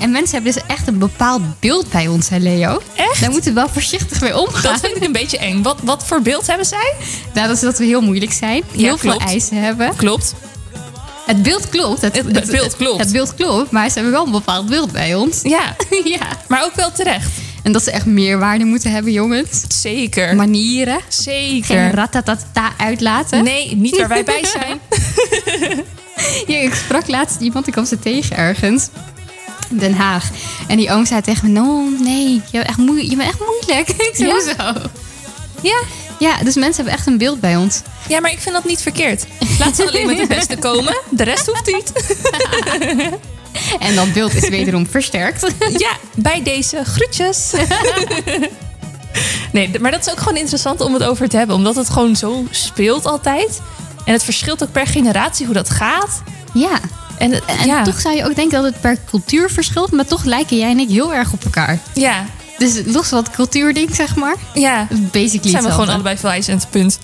En mensen hebben dus echt een bepaald beeld bij ons, hè Leo? Echt? Daar moeten we wel voorzichtig mee omgaan. Dat vind ik een beetje eng. Wat voor beeld hebben zij? Nou, dat is dat we heel moeilijk zijn. Heel veel eisen hebben. Klopt. Het beeld klopt. Het beeld klopt. Het beeld klopt, maar ze hebben wel een bepaald beeld bij ons. Ja, Ja. maar ook wel terecht. En dat ze echt meerwaarde moeten hebben, jongens. Zeker. Manieren. Zeker. Geen ratatata uitlaten. Nee, niet waar wij bij zijn. Ja, ik sprak laatst iemand, ik kwam ze tegen ergens. In Den Haag. En die oom zei tegen me, no, nee, je bent echt moeilijk. Ik zei, Ja? hoezo? Ja. Ja, dus mensen hebben echt een beeld bij ons. Ja, maar ik vind dat niet verkeerd. Laat ze alleen met het beste komen. De rest hoeft niet. En dat beeld is wederom versterkt. Ja, bij deze groetjes. Nee, maar dat is ook gewoon interessant om het over te hebben. Omdat het gewoon zo speelt altijd. En het verschilt ook per generatie hoe dat gaat. Ja. En Toch zou je ook denken dat het per cultuur verschilt. Maar toch lijken jij en ik heel erg op elkaar. Ja. Dus los van het cultuurding, zeg maar. Ja. Basically Zijn we hetzelfde. gewoon allebei veel ijs en het punt.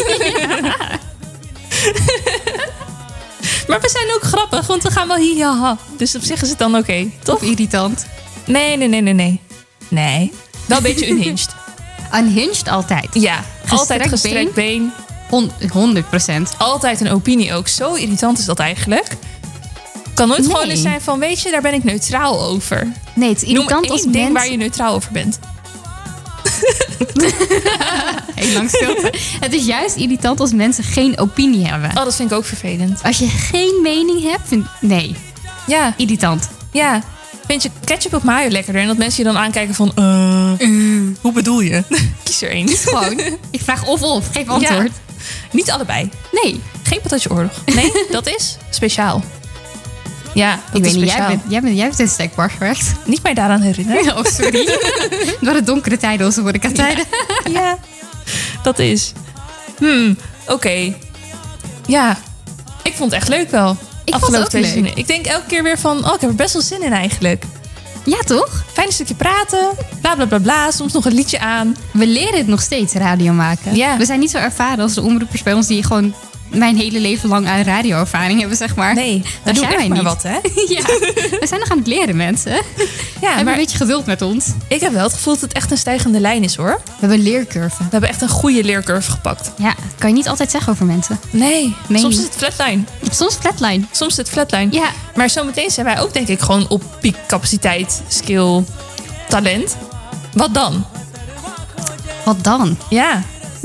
Maar we zijn ook grappig, want we gaan wel hihaha. Dus op zich is het dan oké, toch? Of irritant. Nee. Nee. Wel een beetje unhinged. Unhinged altijd. Ja, altijd gestrekt been. 100%. Altijd een opinie ook. Zo irritant is dat eigenlijk. Kan nooit gewoon eens zijn van, weet je, daar ben ik neutraal over. Nee, het is irritant Noem als één ding mensen... waar je neutraal over bent. Heel lang stilte. Het is juist irritant als mensen geen opinie hebben. Oh, dat vind ik ook vervelend. Als je geen mening hebt, nee, Ja, irritant. ja. Vind je ketchup of mayo lekkerder? En dat mensen je dan aankijken van, hoe bedoel je? Kies er één. Gewoon, ik vraag of, geef antwoord. Ja. Niet allebei. Nee, Geen patatje oorlog. Nee, dat is speciaal. Ja, dat ik is weet niet, speciaal. jij bent in Steakbar gewerkt. Niet mij daaraan herinneren. Oh, sorry. Het waren donkere tijden, onze horecatijden. Ja, dat is. Oké. Ja, ik vond het echt leuk wel. Ik vond het ook leuk. seizoenen. Ik denk elke keer weer van, ik heb er best wel zin in eigenlijk. Ja, toch? Fijn stukje praten, bla bla bla bla, soms nog een liedje aan. We leren het nog steeds, radio maken. Ja. We zijn niet zo ervaren als de omroepers bij ons die gewoon mijn hele leven lang aan radioervaring hebben, zeg maar. Nee, daar dat doe zijn ik wij echt maar niet. wat, hè? Ja, we zijn nog aan het leren, mensen. Ja, Heb maar een beetje geduld met ons. ik heb wel het gevoel dat het echt een stijgende lijn is, hoor. We hebben leercurve. We hebben echt een goede leercurve gepakt. Ja, kan je niet altijd zeggen over mensen. Nee, Nee. soms is het flatline. Soms flatline. Soms is het flatline. Ja. Maar zometeen zijn wij ook, denk ik, gewoon op piekcapaciteit, skill, talent. Wat dan? Wat dan? Ja,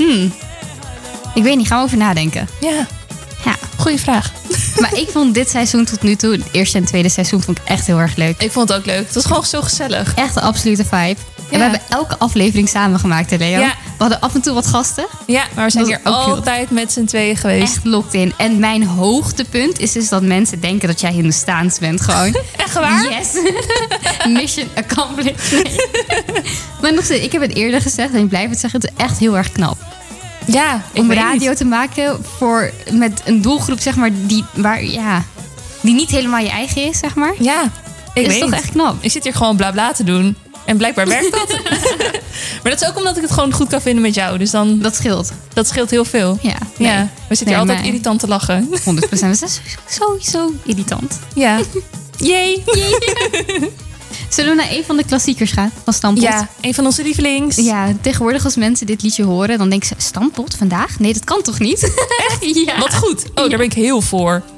Ik weet niet, gaan we over nadenken. ja. Ja. Goeie vraag. Maar ik vond dit seizoen tot nu toe, het eerste en tweede seizoen, vond ik echt heel erg leuk. Ik vond het ook leuk. Het was gewoon zo gezellig. Echt een absolute vibe. En Ja. we hebben elke aflevering samen gemaakt, hè Leo? Ja. We hadden af en toe wat gasten. Ja, maar we zijn Dat hier is ook heel- altijd met z'n tweeën geweest. Echt locked in. En mijn hoogtepunt is dus dat mensen denken dat jij Hindoestaans bent. Gewoon. Echt waar? Yes. Mission accomplished. Nee. Maar nog steeds, ik heb het eerder gezegd en ik blijf het zeggen. Het is echt heel erg knap. Ja, Om radio te maken met een doelgroep, zeg maar, die niet helemaal je eigen is, zeg maar. Ja, ik is weet toch niet. echt knap. Ik zit hier gewoon bla bla te doen. En blijkbaar werkt dat. Maar dat is ook omdat ik het gewoon goed kan vinden met jou. Dus dan, Dat scheelt. dat scheelt heel veel. Ja. Ja, Nee. we zitten hier altijd maar- irritant te lachen. 100%. We zijn sowieso irritant. Ja. Jee. Zullen we naar een van de klassiekers gaan van Stampot? Ja, een van onze lievelings. Ja, tegenwoordig als mensen dit liedje horen, dan denken ze, Stampot vandaag? Nee, dat kan toch niet? Echt? Ja. Wat goed. Oh, daar ben ik heel voor.